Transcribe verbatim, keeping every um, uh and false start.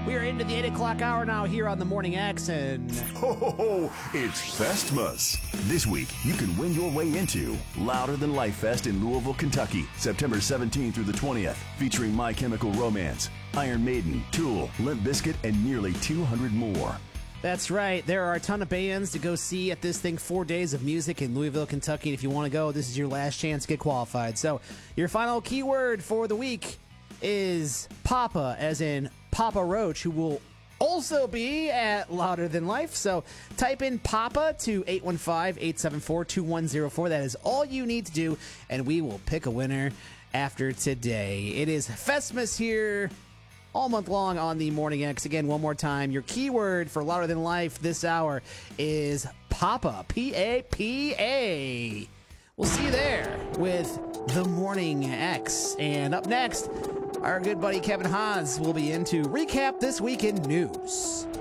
We are into the eight o'clock hour now here on the Morning X, and Ho, ho, ho, it's Festmas. This week, you can win your way into Louder Than Life Fest in Louisville, Kentucky, September seventeenth through the twentieth, featuring My Chemical Romance, Iron Maiden, Tool, Limp Bizkit, and nearly two hundred more. that's right. There are a ton of bands to go see at this thing. Four days of music in Louisville, Kentucky. And if you want to go, this is your last chance to get qualified. So your final keyword for the week is Papa, as in Papa Roach, who will also be at Louder Than Life. So type in Papa to eight one five, eight seven four, two one zero four. That is all you need to do, and we will pick a winner after today. It is Festmas here all month long on the Morning X. Again, one more time, your keyword for Louder Than Life this hour is Papa, P A P A. We'll see you there with the Morning X. And up next, our good buddy Kevin Haas will be in to recap this week in news.